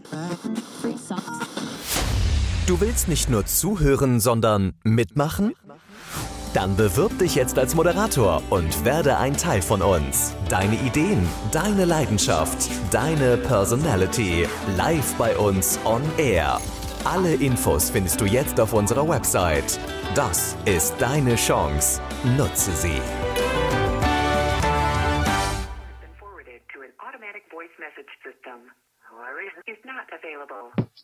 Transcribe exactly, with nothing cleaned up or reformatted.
Du willst nicht nur zuhören, sondern mitmachen? Dann bewirb dich jetzt als Moderator und werde ein Teil von uns. Deine Ideen, deine Leidenschaft, deine Personality. Live bei uns on Air. Alle Infos findest du jetzt auf unserer Website. Das ist deine Chance. Nutze sie. Forwarded to an automatic voice message system. However, is not available.